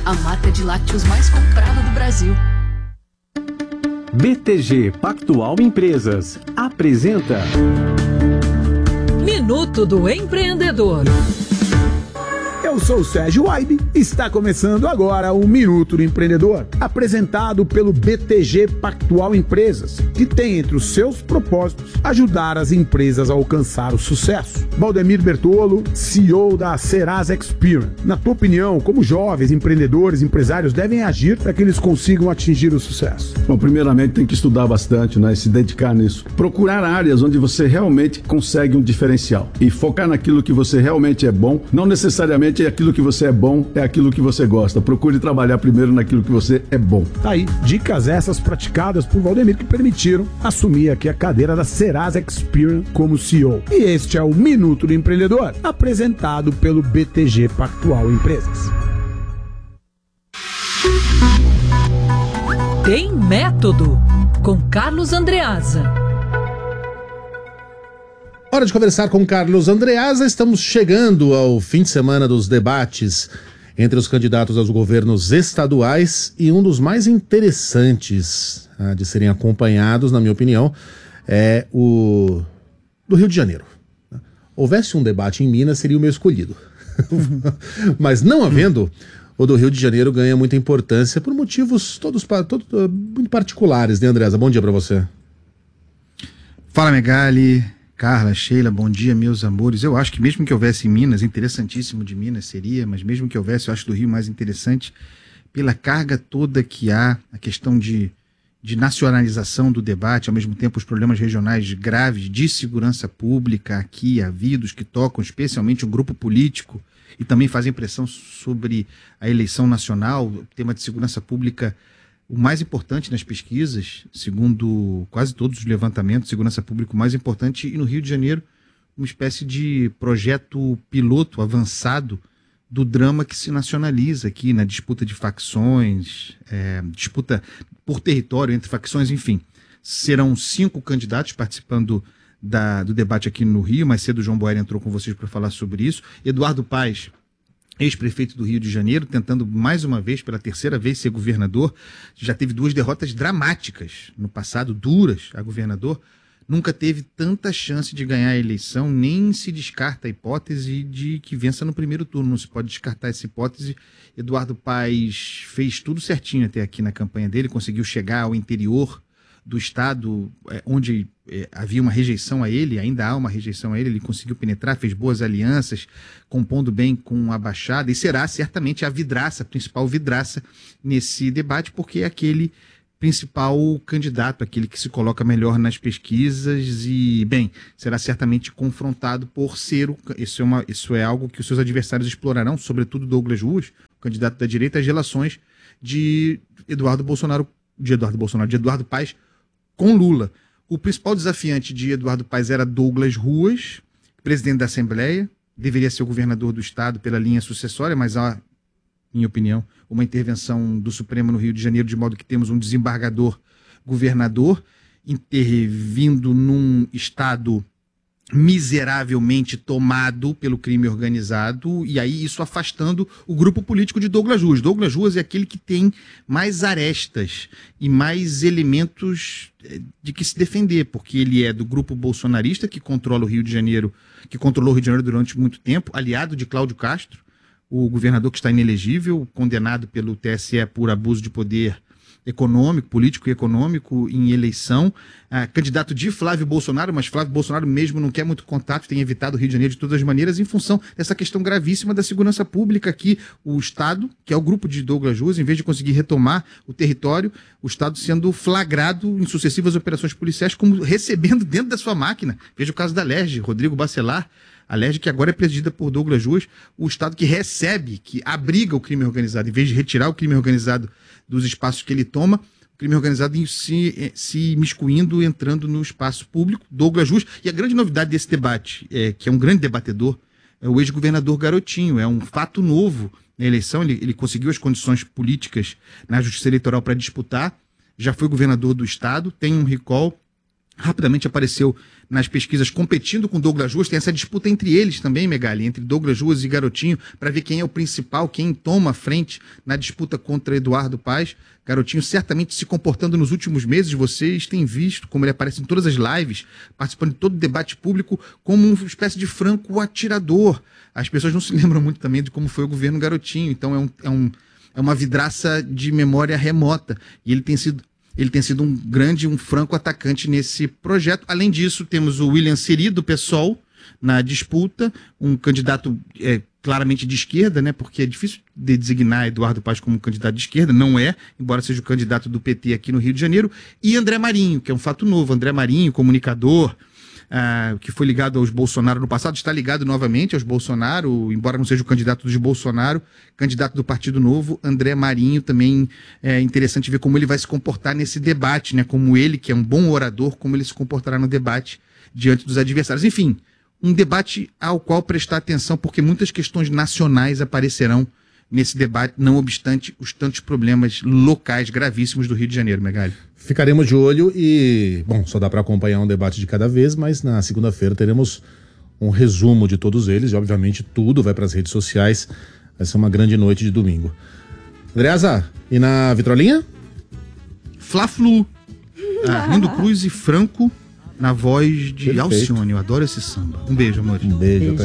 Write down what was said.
a marca de lácteos mais comprada do Brasil. BTG Pactual Empresas apresenta Minuto do Empreendedor. Eu sou o Sérgio Waibe e está começando agora o Minuto do Empreendedor, apresentado pelo BTG Pactual Empresas, que tem entre os seus propósitos ajudar as empresas a alcançar o sucesso. Valdemir Bertolo, CEO da Serasa Experian. Na tua opinião, como jovens empreendedores, empresários devem agir para que eles consigam atingir o sucesso? Bom, primeiramente tem que estudar bastante, né? Se dedicar nisso. Procurar áreas onde você realmente consegue um diferencial e focar naquilo que você realmente é bom, não necessariamente aquilo que você é bom é aquilo que você gosta. Procure trabalhar primeiro naquilo que você é bom. Tá aí, dicas essas praticadas por Valdemir que permitiram assumir aqui a cadeira da Serasa Experian como CEO. E este é o Minuto do Empreendedor, apresentado pelo BTG Pactual Empresas. Tem Método, com Carlos Andreasa. Hora de conversar com Carlos Andreasa. Estamos chegando ao fim de semana dos debates entre os candidatos aos governos estaduais e um dos mais interessantes de serem acompanhados, na minha opinião, é o do Rio de Janeiro. Houvesse um debate em Minas, seria o meu escolhido. Mas não havendo, o do Rio de Janeiro ganha muita importância por motivos todos muito particulares, né, Andreasa? Bom dia para você. Fala, Megali. Carla, Sheila, bom dia, meus amores. Eu acho que mesmo que houvesse em Minas, interessantíssimo de Minas seria, mas mesmo que houvesse, eu acho do Rio mais interessante pela carga toda que há, a questão de nacionalização do debate, ao mesmo tempo os problemas regionais graves de segurança pública aqui havidos, que tocam especialmente um grupo político e também fazem pressão sobre a eleição nacional, o tema de segurança pública. O mais importante nas pesquisas, segundo quase todos os levantamentos, segurança pública o mais importante, e no Rio de Janeiro, uma espécie de projeto piloto avançado do drama que se nacionaliza aqui na disputa de facções, disputa por território entre facções, enfim. Serão 5 candidatos participando do debate aqui no Rio. Mais cedo o João Boer entrou com vocês para falar sobre isso. Eduardo Paes, ex-prefeito do Rio de Janeiro, tentando mais uma vez, pela terceira vez, ser governador. Já teve 2 derrotas dramáticas no passado, duras a governador. Nunca teve tanta chance de ganhar a eleição, nem se descarta a hipótese de que vença no primeiro turno. Não se pode descartar essa hipótese. Eduardo Paes fez tudo certinho até aqui na campanha dele, conseguiu chegar ao interior do estado, onde havia uma rejeição a ele, ainda há uma rejeição a ele conseguiu penetrar, fez boas alianças, compondo bem com a Baixada, e será certamente a vidraça, a principal vidraça nesse debate, porque é aquele principal candidato, aquele que se coloca melhor nas pesquisas e, bem, será certamente confrontado por ser isso é algo que os seus adversários explorarão, sobretudo Douglas Ruas, o candidato da direita, as relações de Eduardo Paes com Lula. O principal desafiante de Eduardo Paes era Douglas Ruas, presidente da Assembleia, deveria ser o governador do estado pela linha sucessória, mas há, minha opinião, uma intervenção do Supremo no Rio de Janeiro, de modo que temos um desembargador governador intervindo num estado miseravelmente tomado pelo crime organizado, e aí isso afastando o grupo político de Douglas Ruas. Douglas Ruas é aquele que tem mais arestas e mais elementos de que se defender, porque ele é do grupo bolsonarista que controla o Rio de Janeiro, que controlou o Rio de Janeiro durante muito tempo, aliado de Cláudio Castro, o governador que está inelegível, condenado pelo TSE por abuso de poder econômico, político e econômico em eleição, candidato de Flávio Bolsonaro, mas Flávio Bolsonaro mesmo não quer muito contato, tem evitado o Rio de Janeiro de todas as maneiras em função dessa questão gravíssima da segurança pública aqui. O Estado, que é o grupo de Douglas Ruas, em vez de conseguir retomar o território, o Estado sendo flagrado em sucessivas operações policiais, como recebendo dentro da sua máquina. Veja o caso da Alerj, Rodrigo Bacelar, a Alerj, que agora é presidida por Douglas Ruas, o Estado que recebe, que abriga o crime organizado, em vez de retirar o crime organizado dos espaços que ele toma, o crime organizado em si, se imiscuindo, entrando no espaço público, Douglas Ruas. E a grande novidade desse debate, que é um grande debatedor, é o ex-governador Garotinho. É um fato novo na eleição, ele conseguiu as condições políticas na Justiça Eleitoral para disputar, já foi governador do estado, tem um recall, rapidamente apareceu nas pesquisas competindo com Douglas Ruas. Tem essa disputa entre eles também, Megali, entre Douglas Ruas e Garotinho, para ver quem é o principal, quem toma a frente na disputa contra Eduardo Paes. Garotinho certamente se comportando nos últimos meses, vocês têm visto como ele aparece em todas as lives, participando de todo o debate público como uma espécie de franco atirador. As pessoas não se lembram muito também de como foi o governo Garotinho, então é uma vidraça de memória remota, e ele tem sido um franco atacante nesse projeto. Além disso, temos o William Seri, do PSOL, na disputa, um candidato claramente de esquerda, né? Porque é difícil de designar Eduardo Paes como candidato de esquerda, não é, embora seja o candidato do PT aqui no Rio de Janeiro, e André Marinho, que é um fato novo. André Marinho, comunicador, que foi ligado aos Bolsonaro no passado, está ligado novamente aos Bolsonaro, embora não seja o candidato dos Bolsonaro, candidato do Partido Novo. André Marinho também é interessante ver como ele vai se comportar nesse debate, né? Como ele, que é um bom orador, como ele se comportará no debate diante dos adversários. Enfim, um debate ao qual prestar atenção, porque muitas questões nacionais aparecerão nesse debate, não obstante os tantos problemas locais gravíssimos do Rio de Janeiro, Megali. Ficaremos de olho e, bom, só dá para acompanhar um debate de cada vez, mas na segunda-feira teremos um resumo de todos eles e, obviamente, tudo vai para as redes sociais. Vai ser uma grande noite de domingo. Andreasa, e na vitrolinha? Fla-Flu. Rindo Cruz e Franco na voz de Perfeito. Alcione. Eu adoro esse samba. Um beijo, amor. Um beijo.